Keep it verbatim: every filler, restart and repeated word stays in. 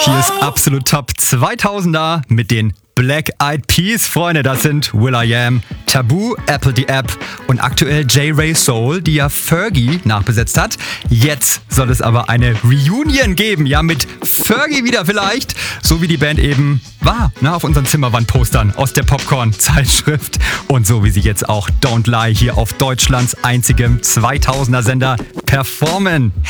Hier ist absolut Top zweitausender mit den Black Eyed Peas. Freunde, das sind will.i.am, Taboo, Apple the App und aktuell J. Ray Soul, die ja Fergie nachbesetzt hat. Jetzt soll es aber eine Reunion geben, ja, mit Fergie wieder vielleicht, so wie die Band eben war, ne, auf unseren Zimmerwandpostern aus der Popcorn-Zeitschrift und so wie sie jetzt auch Don't Lie hier auf Deutschlands einzigem zweitausender Sender performen.